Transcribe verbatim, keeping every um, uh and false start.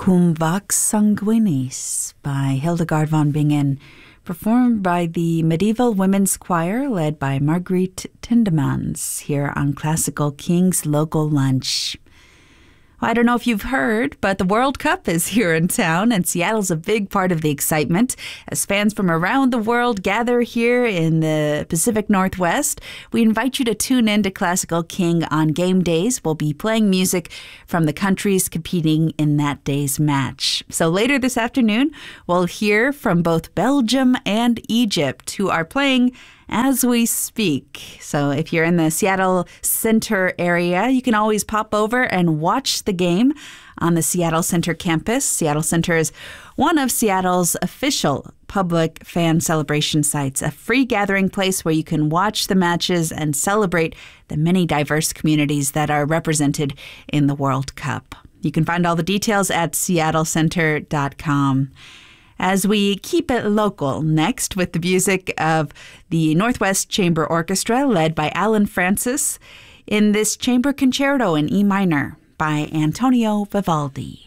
Cum Vox Sanguinis by Hildegard von Bingen, performed by the Medieval Women's Choir led by Margriet Tindemans here on Classical King's Local Lunch. Well, I don't know if you've heard, but the World Cup is here in town, and Seattle's a big part of the excitement as fans from around the world gather here in the Pacific Northwest. We invite you to tune in to Classical King on game days. We'll be playing music from the countries competing in that day's match. So later this afternoon, we'll hear from both Belgium and Egypt, who are playing as we speak. So if you're in the Seattle Center area, you can always pop over and watch the game on the Seattle Center campus. Seattle Center is one of Seattle's official public fan celebration sites, a free gathering place where you can watch the matches and celebrate the many diverse communities that are represented in the World Cup. You can find all the details at seattle center dot com. As we keep it local, next with the music of the Northwest Chamber Orchestra led by Alan Francis in this chamber concerto in E minor by Antonio Vivaldi.